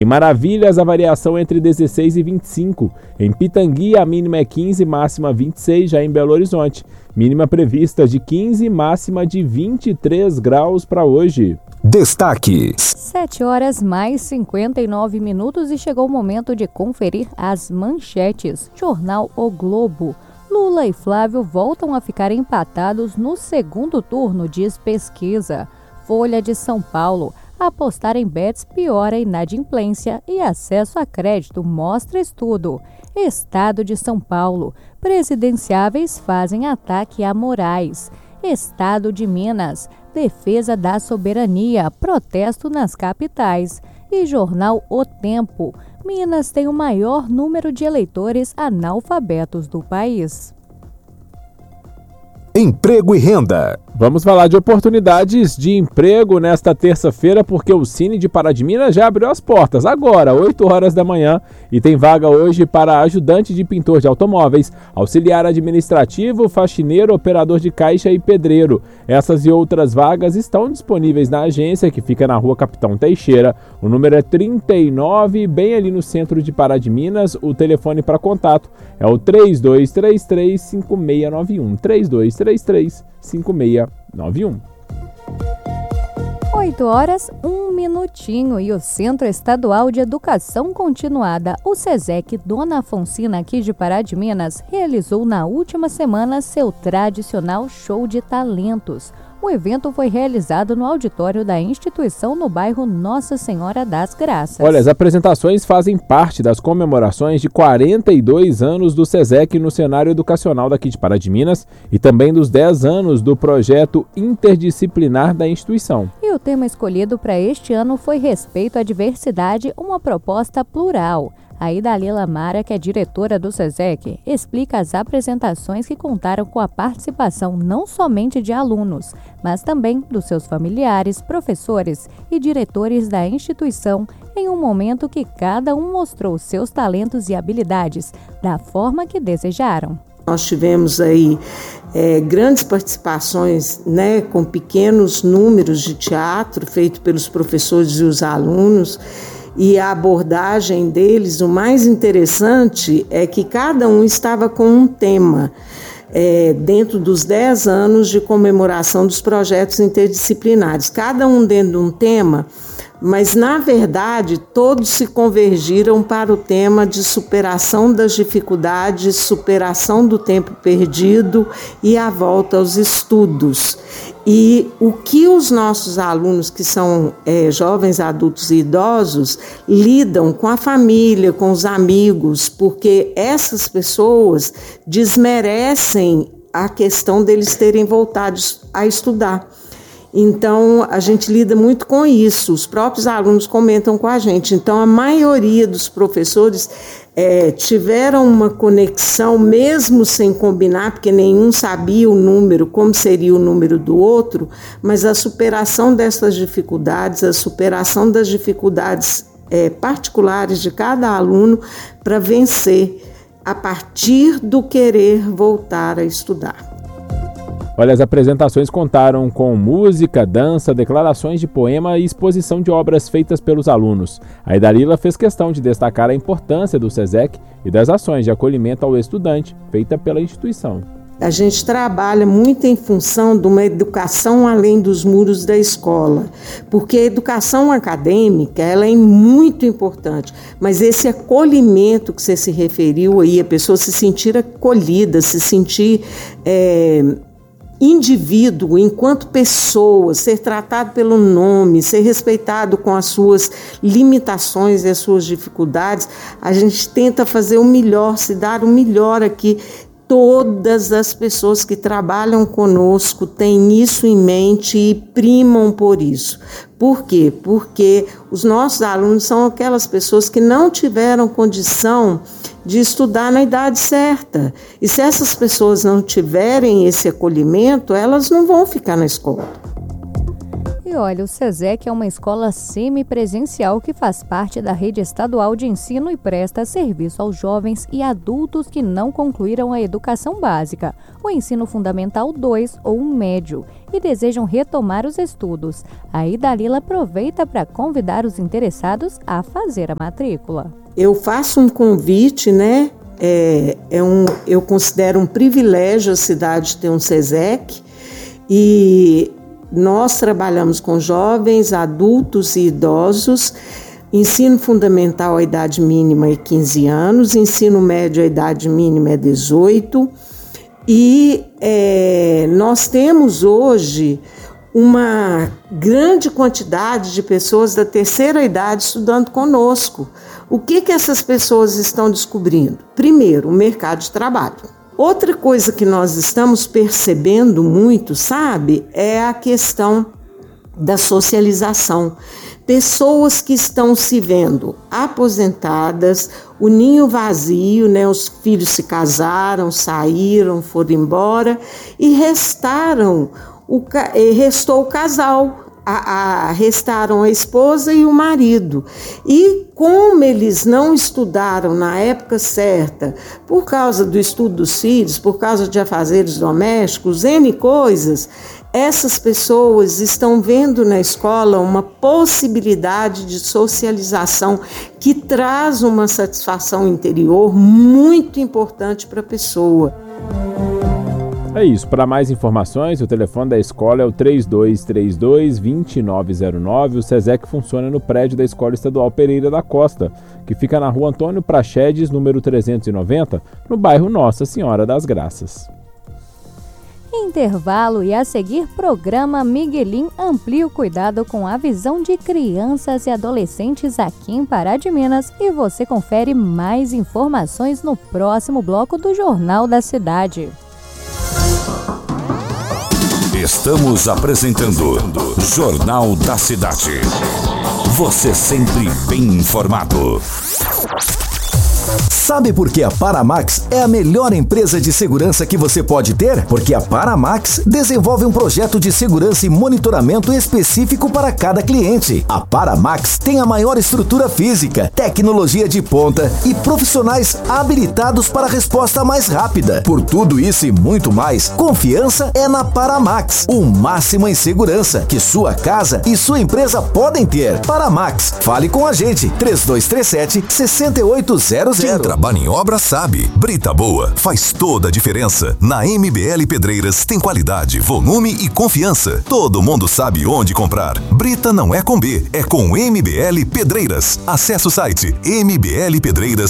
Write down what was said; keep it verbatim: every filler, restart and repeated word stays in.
Em Maravilhas, a variação entre dezesseis e vinte e cinco. Em Pitangui, a mínima é quinze, máxima vinte e seis. Já em Belo Horizonte, mínima prevista de quinze, máxima de vinte e três graus para hoje. Destaque: sete horas mais cinquenta e nove minutos e chegou o momento de conferir as manchetes. Jornal O Globo. Lula e Flávio voltam a ficar empatados no segundo turno, diz pesquisa. Folha de São Paulo. Apostar em bets piora a inadimplência e acesso a crédito, mostra estudo. Estado de São Paulo. Presidenciáveis fazem ataque a Moraes. Estado de Minas. Defesa da soberania. Protesto nas capitais. E jornal O Tempo. Minas tem o maior número de eleitores analfabetos do país. Emprego e renda. Vamos falar de oportunidades de emprego nesta terça-feira, porque o Cine de Pará de Minas já abriu as portas agora, oito horas da manhã, e tem vaga hoje para ajudante de pintor de automóveis, auxiliar administrativo, faxineiro, operador de caixa e pedreiro. Essas e outras vagas estão disponíveis na agência, que fica na rua Capitão Teixeira. O número é trinta e nove, bem ali no centro de Pará de Minas. O telefone para contato é o três dois três três, cinco seis nove um, três dois três três, cinco seis nove um. oito horas, um minutinho, e o Centro Estadual de Educação Continuada, o SESEC Dona Afonsina, aqui de Pará de Minas, realizou na última semana seu tradicional show de talentos. O evento foi realizado no auditório da instituição no bairro Nossa Senhora das Graças. Olha, as apresentações fazem parte das comemorações de quarenta e dois anos do SESEC no cenário educacional daqui de Pará de Minas e também dos dez anos do projeto interdisciplinar da instituição. E o tema escolhido para este ano foi Respeito à Diversidade, uma proposta plural. A Idalila Mara, que é diretora do SESEC, explica as apresentações que contaram com a participação não somente de alunos, mas também dos seus familiares, professores e diretores da instituição, em um momento que cada um mostrou seus talentos e habilidades da forma que desejaram. Nós tivemos aí é, grandes participações, né, com pequenos números de teatro feito pelos professores e os alunos. E a abordagem deles, o mais interessante é que cada um estava com um tema é, dentro dos dez anos de comemoração dos projetos interdisciplinares. Cada um dentro de um tema, mas na verdade todos se convergiram para o tema de superação das dificuldades, superação do tempo perdido e a volta aos estudos. E o que os nossos alunos, que são é, jovens, adultos e idosos, lidam com a família, com os amigos, porque essas pessoas desmerecem a questão deles terem voltado a estudar. Então, a gente lida muito com isso, os próprios alunos comentam com a gente. Então, a maioria dos professores é, tiveram uma conexão, mesmo sem combinar, porque nenhum sabia o número, como seria o número do outro, mas a superação dessas dificuldades, a superação das dificuldades é, particulares de cada aluno para vencer a partir do querer voltar a estudar. Olha, as apresentações contaram com música, dança, declarações de poema e exposição de obras feitas pelos alunos. A Idalila fez questão de destacar a importância do SESEC e das ações de acolhimento ao estudante feita pela instituição. A gente trabalha muito em função de uma educação além dos muros da escola, porque a educação acadêmica ela é muito importante, mas esse acolhimento que você se referiu aí, a pessoa se sentir acolhida, se sentir é, indivíduo enquanto pessoa, ser tratado pelo nome, ser respeitado com as suas limitações e as suas dificuldades, a gente tenta fazer o melhor, se dar o melhor aqui. Todas as pessoas que trabalham conosco têm isso em mente e primam por isso. Por quê? Porque os nossos alunos são aquelas pessoas que não tiveram condição de estudar na idade certa. E se essas pessoas não tiverem esse acolhimento, elas não vão ficar na escola. E E olha, o SESEC é uma escola semipresencial que faz parte da rede estadual de ensino e presta serviço aos jovens e adultos que não concluíram a educação básica, o ensino fundamental dois ou um médio, e desejam retomar os estudos. A Idalila aproveita para convidar os interessados a fazer a matrícula. Eu faço um convite, né? É, é um, eu considero um privilégio a cidade ter um SESEC, e nós trabalhamos com jovens, adultos e idosos. Ensino fundamental, a idade mínima é quinze anos, ensino médio, a idade mínima é dezoito. E é, nós temos hoje uma grande quantidade de pessoas da terceira idade estudando conosco. O que que essas pessoas estão descobrindo? Primeiro, o mercado de trabalho. Outra coisa que nós estamos percebendo muito, sabe, é a questão da socialização. Pessoas que estão se vendo aposentadas, o ninho vazio, né? Os filhos se casaram, saíram, foram embora e restaram o, restou o casal. A, a, restaram a esposa e o marido. E como eles não estudaram na época certa, por causa do estudo dos filhos, por causa de afazeres domésticos, N coisas, essas pessoas estão vendo na escola uma possibilidade de socialização que traz uma satisfação interior muito importante para a pessoa. É isso. Para mais informações, o telefone da escola é o três dois três dois, dois nove zero nove. O SESEC funciona no prédio da Escola Estadual Pereira da Costa, que fica na rua Antônio Praxedes, número trezentos e noventa, no bairro Nossa Senhora das Graças. Intervalo e a seguir, programa Miguelim amplia o cuidado com a visão de crianças e adolescentes aqui em Pará de Minas, e você confere mais informações no próximo bloco do Jornal da Cidade. Estamos apresentando Jornal da Cidade. Você sempre bem informado. Sabe por que a Paramax é a melhor empresa de segurança que você pode ter? Porque a Paramax desenvolve um projeto de segurança e monitoramento específico para cada cliente. A Paramax tem a maior estrutura física, tecnologia de ponta e profissionais habilitados para a resposta mais rápida. Por tudo isso e muito mais, confiança é na Paramax. O máximo em segurança que sua casa e sua empresa podem ter. Paramax, fale com a gente. três dois três sete, seis oito zero zero. Quem trabalha em obra sabe, brita boa faz toda a diferença. Na M B L Pedreiras tem qualidade, volume e confiança. Todo mundo sabe onde comprar. Brita não é com B, é com M B L Pedreiras. Acesse o site m b l pedreiras